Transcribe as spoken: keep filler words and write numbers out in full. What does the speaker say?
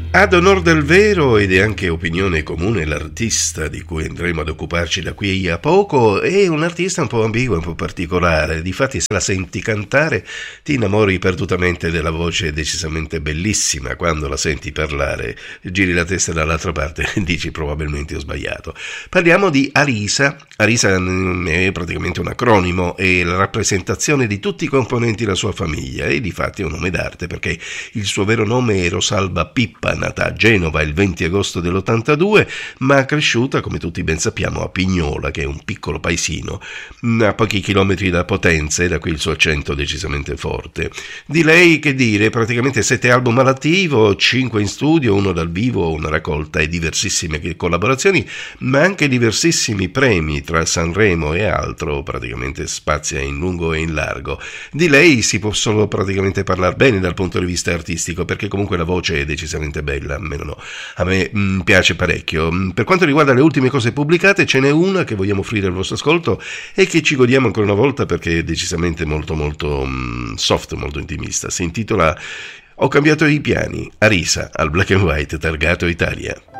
Ad onor del vero, ed è anche opinione comune, l'artista di cui andremo ad occuparci da qui a poco è un artista un po' ambiguo, un po' particolare. Difatti, se la senti cantare ti innamori perdutamente della voce decisamente bellissima. Quando la senti parlare giri la testa dall'altra parte e dici probabilmente ho sbagliato. Parliamo di Arisa. Arisa è praticamente un acronimo, è la rappresentazione di tutti i componenti della sua famiglia e difatti è un nome d'arte perché il suo vero nome è Rosalba Pippa, nata a Genova il venti agosto dell'ottantadue, ma cresciuta, come tutti ben sappiamo, a Pignola, che è un piccolo paesino a pochi chilometri da Potenza, e da qui il suo accento decisamente forte. Di lei che dire, praticamente sette album all'attivo, cinque in studio, uno dal vivo, una raccolta e diversissime collaborazioni, ma anche diversissimi premi tra Sanremo e altro, praticamente spazia in lungo e in largo. Di lei si può solo praticamente parlare bene dal punto di vista artistico, perché comunque la voce è decisamente bella, a me, no. a me mh, piace parecchio. Per quanto riguarda le ultime cose pubblicate, ce n'è una che vogliamo offrire al vostro ascolto e che ci godiamo ancora una volta perché è decisamente molto molto mh, soft, molto intimista. Si intitola Ho cambiato i piani, Arisa al Black and White targato Italia.